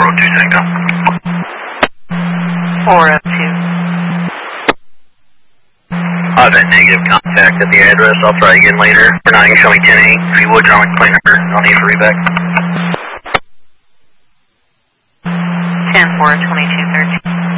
402 Tango. 402. I've had negative contact at the address. I'll try again later. For now, you can show me 10-8. If you would, draw me plane number. No need for reback. 10-4, 2213.